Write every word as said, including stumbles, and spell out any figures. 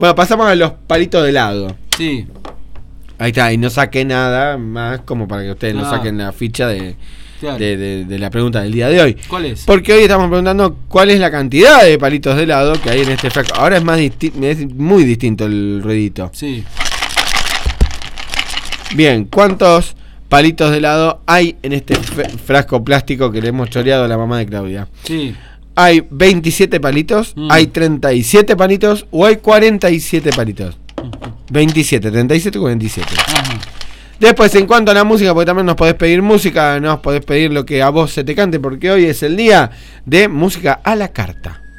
Bueno, pasamos a los palitos de helado. Sí. Ahí está, y no saqué nada más como para que ustedes no Ah. saquen la ficha de, Claro. de, de, de la pregunta del día de hoy. ¿Cuál es? Porque hoy estamos preguntando cuál es la cantidad de palitos de helado que hay en este frasco. Ahora es más disti- es muy distinto el ruidito. Sí. Bien, ¿cuántos palitos de helado hay en este f- frasco plástico que le hemos choreado a la mamá de Claudia? Sí. ¿Hay veintisiete palitos? Mm. ¿Hay treinta y siete palitos? ¿O hay cuarenta y siete palitos? veintisiete, treinta y siete, cuarenta y siete. Ajá. Después, en cuanto a la música, porque también nos podés pedir música, nos podés pedir lo que a vos se te cante, porque hoy es el día de música a la carta.